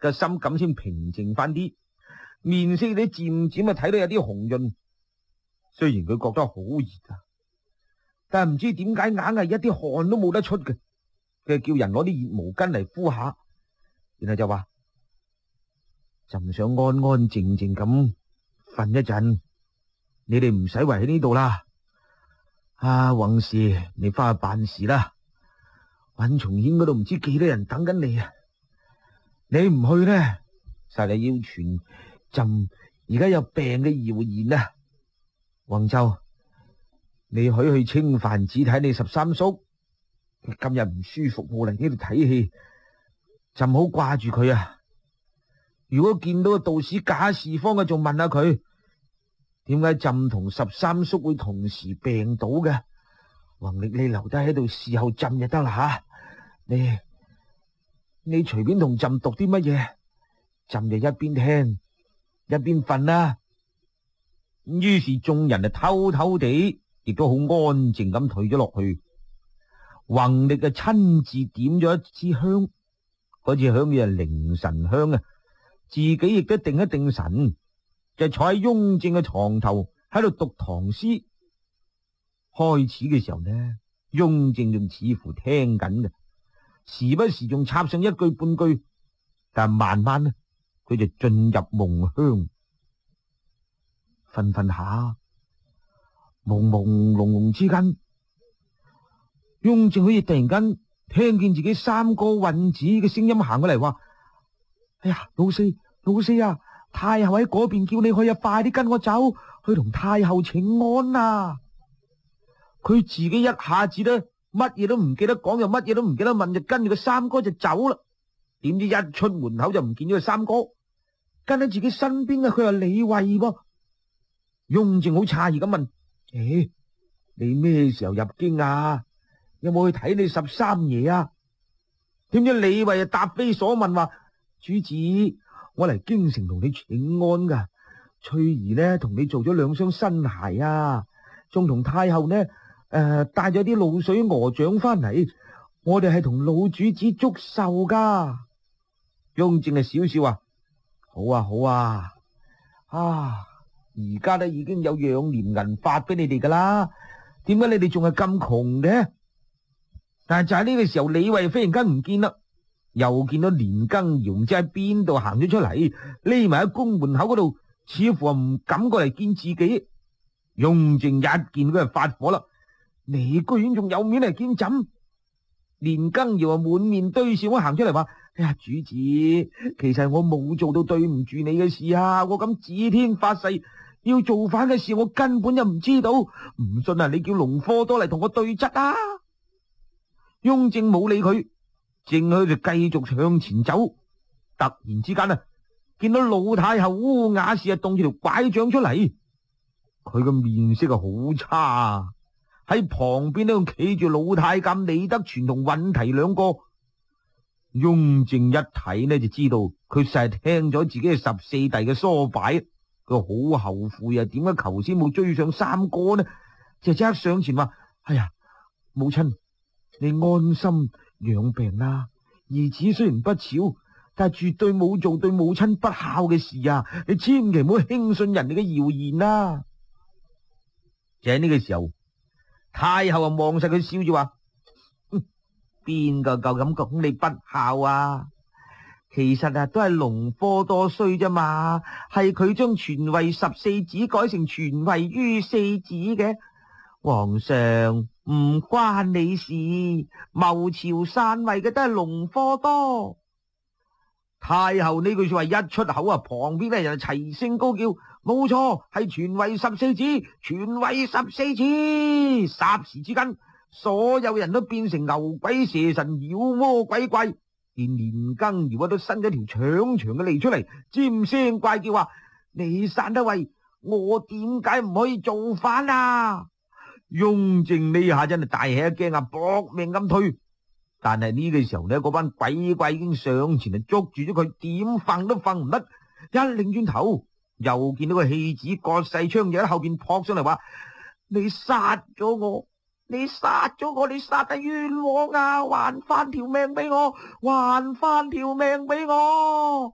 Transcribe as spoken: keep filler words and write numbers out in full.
個心感先平靜翻啲，面色你漸漸啊睇到有啲紅潤。雖然佢覺得好熱啊，但係唔知點解硬係一啲汗都冇得出嘅。佢叫人攞啲熱毛巾嚟敷下，然後就話：朕想安安靜靜咁瞓一陣，你哋唔使圍喺呢度啦。啊，宏士，你翻去辦事啦。尹松軒嗰度唔知幾多人等緊你啊！你唔去呢，實係要傳朕而家有病嘅謠言啊！宏州，你可以去清凡寺睇你十三叔，佢今日唔舒服，冇嚟呢度睇戲，朕好掛住佢啊！如果見到個道士賈士方嘅，仲問下佢點解朕同十三叔會同時病倒嘅？宏力，你留低喺度侍候朕就得啦吓！你你隨便同朕讀啲乜嘢，朕就一邊聽一邊瞓啦。於是眾人就偷偷地，亦都好安靜咁退咗落去。宏力就親自點咗一支香，嗰支香嘅係凌神香啊！自己亦都定一定神，就坐喺雍正嘅床頭喺度讀唐詩。開始嘅時候呢，雍正仲似乎聽緊嘅，時不時仲插上一句半句，但慢慢呢，佢就進入夢鄉。瞓瞓下，朦朦朧朧之間，雍正好似突然間聽見自己三哥允子嘅聲音行過嚟，話：哎呀，老四老四啊，太后喺嗰邊叫你去啊，快啲跟我走去同太后請安啊！佢自己一下子咧，乜嘢都唔記得講，又乜嘢都唔記得問，就跟住個三哥就走啦。點知一出門口就唔見咗個三哥，跟喺自己身邊嘅佢係李衛噃。雍正好詫異咁問：誒，你咩時候入京啊？有冇去睇你十三爺啊？點知李衛啊答非所問，話：主子，我嚟京城同你請安噶。翠兒呢同你做咗兩雙新鞋啊，仲同太后呢誒帶咗啲滷水鵝掌翻嚟，我哋係同老主子祝壽噶。雍正啊少少話：好啊好啊，啊！而家咧已經有養廉銀發俾你哋噶啦，點解你哋仲係咁窮嘅？但係就喺呢個時候，李衛忽然間唔見啦，又見到年羹堯唔知喺邊度行咗出嚟，匿埋喺宮門口嗰度，似乎唔敢過嚟見自己。雍正一見佢就發火啦：你居然仲有面嚟見朕？年羹堯啊滿面堆笑咁行出嚟話：哎呀，主子，其實我冇做到對唔住你嘅事啊，我咁指天發誓要造反嘅事，我根本就唔知道。唔信啊，你叫隆科多嚟同我對質啊！雍正冇理佢，正喺度繼續向前走。突然之間啊，見到老太后烏雅氏啊，動住條拐杖出嚟。佢個面色啊好差，喺旁邊呢企住老太監李德全同允提兩個。雍正一睇呢，就知道佢實係聽咗自己嘅十四弟嘅唆擺。佢好後悔啊！點解頭先冇追上三哥呢？就即刻上前話：哎呀，母親，你安心養病啦。兒子雖然不肖，但係絕對冇做對母親不孝嘅事啊！你千祈唔好輕信人哋嘅謠言啊！就喺呢個時候，太后啊望實佢笑住話：邊個夠咁講你不孝啊？其實啊，都係隆科多衰啫嘛，係佢將傳位十四子改成傳位於四子嘅。皇上唔關你事，謀朝篡位嘅都係隆科多。太后呢句說話一出口啊，旁邊嘅人齊聲高叫：冇錯，係傳位十四子，傳位十四子！霎時之間，所有人都變成牛鬼蛇神、妖魔鬼怪。連年羹堯都伸咗條長長嘅脷出嚟，尖聲怪叫話：你散得位，我點解唔可以造反啊？雍正呢下真係大吃一驚啊，搏命咁退。但係呢個時候呢，嗰班鬼怪已經上前嚟捉住咗佢，點瞓都瞓唔得。一擰轉頭，又見到個戲子葛世昌就喺後邊撲上嚟話：你殺咗我！你殺咗我，你殺得冤枉啊！還翻條命俾我，還翻條命俾我。